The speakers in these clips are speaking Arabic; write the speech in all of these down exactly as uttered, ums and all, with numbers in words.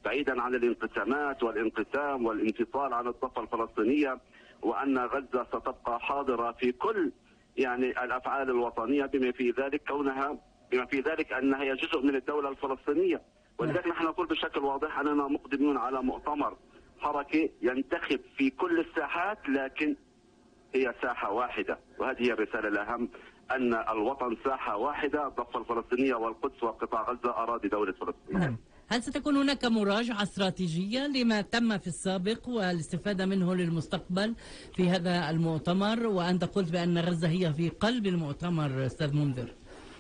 بعيدا عن الانقسامات والانقسام والانفصال عن الضفة الفلسطينية، وأن غزة ستبقى حاضرة في كل يعني الأفعال الوطنية، بما في ذلك كونها بما في ذلك أنها هي جزء من الدولة الفلسطينية. ولذلك نحن نقول بشكل واضح أننا مقدمون على مؤتمر حركي ينتخب في كل الساحات، لكن هي ساحة واحدة، وهذه هي الرسالة الأهم، أن الوطن ساحة واحدة، الضفة الفلسطينية والقدس وقطاع غزة أراضي دولة فلسطين. نعم. هل ستكون هناك مراجعة استراتيجية لما تم في السابق والاستفادة منه للمستقبل في هذا المؤتمر؟ وأنت قلت بأن غزة هي في قلب المؤتمر أستاذ منذر.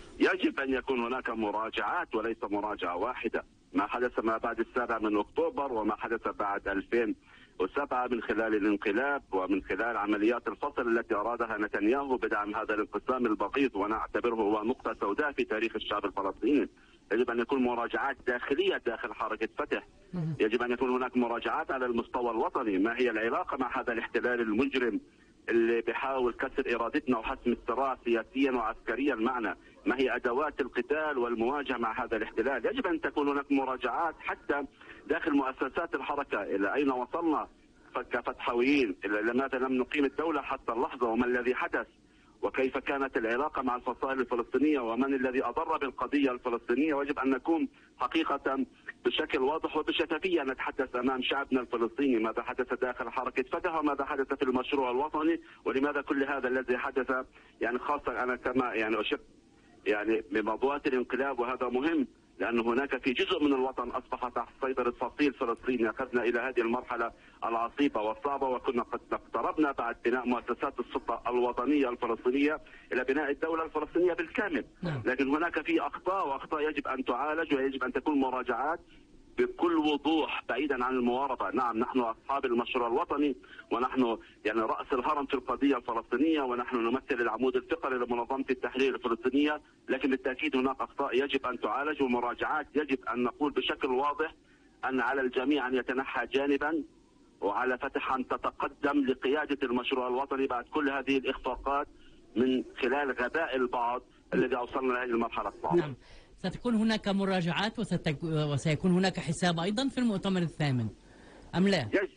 يجب أن يكون هناك مراجعات وليس مراجعة واحدة. ما حدث ما بعد السابع من أكتوبر وما حدث بعد ألفين وسبعة من خلال الانقلاب ومن خلال عمليات الفصل التي أرادها نتنياهو بدعم هذا الانقسام البغيض، ونعتبره هو نقطة سوداء في تاريخ الشعب الفلسطيني. يجب أن يكون مراجعات داخلية داخل حركة فتح. يجب أن يكون هناك مراجعات على المستوى الوطني، ما هي العلاقة مع هذا الاحتلال المجرم اللي بيحاول كسر إرادتنا وحسم الصراع سياسيا وعسكريا معنا، ما هي أدوات القتال والمواجهة مع هذا الاحتلال. يجب أن تكون هناك مراجعات حتى داخل مؤسسات الحركة، إلى أين وصلنا كفتحويين، لماذا لم نقيم الدولة حتى اللحظة، وما الذي حدث، وكيف كانت العلاقة مع الفصائل الفلسطينية، ومن الذي أضر بالقضية الفلسطينية. ويجب أن نكون حقيقة بشكل واضح وبشفافية نتحدث أمام شعبنا الفلسطيني ماذا حدث داخل حركة فتح وماذا حدث في المشروع الوطني، ولماذا كل هذا الذي حدث، يعني خاصة أنا كما يعني أشرت يعني بموضوعات الانقلاب، وهذا مهم لأن هناك في جزء من الوطن أصبح تحت سيطرة فصيل فلسطيني. أخذنا إلى هذه المرحلة العصيبة والصعبة، وكنا قد اقتربنا بعد بناء مؤسسات السلطة الوطنية الفلسطينية إلى بناء الدولة الفلسطينية بالكامل. لكن هناك في أخطاء وأخطاء يجب أن تعالج، ويجب أن تكون مراجعات بكل وضوح بعيدا عن المواربة. نعم، نحن أصحاب المشروع الوطني، ونحن يعني رأس الهرم في القضية الفلسطينية، ونحن نمثل العمود الفقري لمنظمة التحرير الفلسطينية، لكن بالتأكيد هناك أخطاء يجب أن تعالج، ومراجعات يجب أن نقول بشكل واضح أن على الجميع أن يتنحى جانبا، وعلى فتح أن تتقدم لقيادة المشروع الوطني بعد كل هذه الإخفاقات من خلال غباء البعض الذي أوصلنا لهذه المرحلة الصعبة. نعم. ستكون هناك مراجعات وستك... وسيكون هناك حساب أيضا في المؤتمر الثامن أم لا؟ يجب,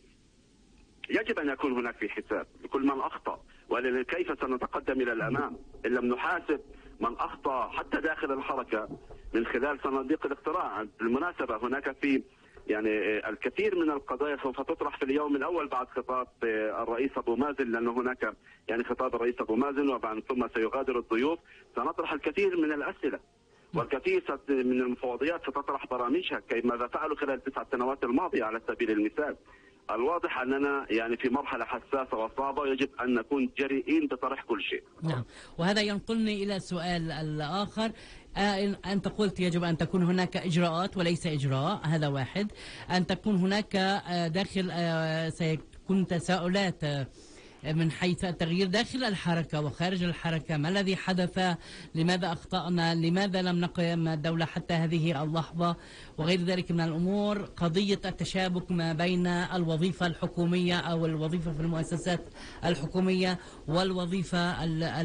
يجب أن يكون هناك في حساب لكل من أخطأ، وكيف سنتقدم إلى الأمام إن لم نحاسب من أخطأ حتى داخل الحركة من خلال صناديق الاقتراع. بالمناسبة هناك في يعني الكثير من القضايا سوف تطرح في اليوم الأول بعد خطاب الرئيس أبو مازن، لأن هناك يعني خطاب الرئيس أبو مازن وبعد ثم سيغادر الضيوف، سنطرح الكثير من الأسئلة والكثير من المفوضيات ستطرح برامجها كيف ماذا فعلوا خلال التسع سنوات الماضية على سبيل المثال. الواضح أننا يعني في مرحلة حساسة وصعبة، ويجب أن نكون جريئين بطرح كل شيء. نعم، وهذا ينقلني إلى السؤال الآخر. أنت قلت يجب أن تكون هناك إجراءات وليس إجراء، هذا واحد. أن تكون هناك داخل سيكون تساؤلات من حيث التغيير داخل الحركة وخارج الحركة، ما الذي حدث، لماذا أخطأنا، لماذا لم نقم الدولة حتى هذه اللحظة، وغير ذلك من الأمور. قضية التشابك ما بين الوظيفة الحكومية أو الوظيفة في المؤسسات الحكومية والوظيفة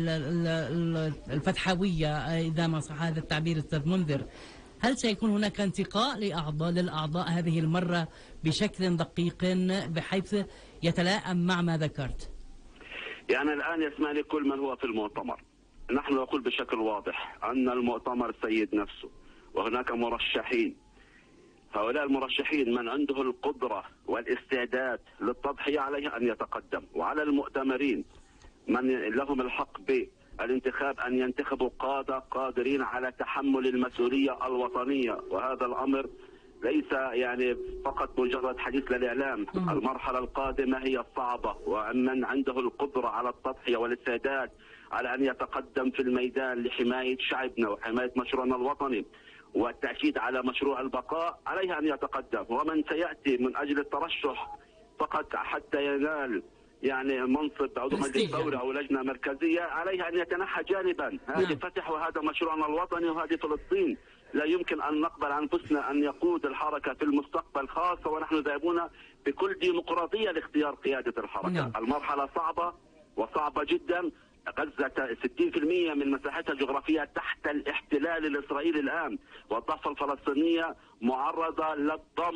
الفتحوية، إذا ما صح هذا التعبير أستاذ منذر. هل سيكون هناك انتقاء لأعضاء للأعضاء هذه المرة بشكل دقيق بحيث يتلائم مع ما ذكرت؟ يعني الآن يسمعني كل من هو في المؤتمر، نحن نقول بشكل واضح أن المؤتمر سيد نفسه، وهناك مرشحين. هؤلاء المرشحين من عنده القدرة والاستعداد للتضحية عليه أن يتقدم، وعلى المؤتمرين من لهم الحق بالانتخاب أن ينتخبوا قادة قادرين على تحمل المسؤولية الوطنية. وهذا الأمر ليس يعني فقط مجرد حديث للإعلام. المرحلة القادمة هي الصعبة، ومن عنده القدرة على التضحية والاستعداد على أن يتقدم في الميدان لحماية شعبنا وحماية مشروعنا الوطني والتأكيد على مشروع البقاء عليه أن يتقدم. ومن سيأتي من أجل الترشح فقط حتى ينال يعني منصب عضو مجلس دوري أو لجنة مركزية عليه أن يتنحى جانبا. هذه فتح وهذا مشروعنا الوطني وهذه فلسطين. لا يمكن أن نقبل أنفسنا أن يقود الحركة في المستقبل، خاصة ونحن ذاهبون بكل ديمقراطية لاختيار قيادة الحركة. نعم. المرحلة صعبة وصعبة جدا. غزة ستين بالمئة من مساحتها الجغرافية تحت الاحتلال الإسرائيلي الآن، والضفة الفلسطينية معرضة للضم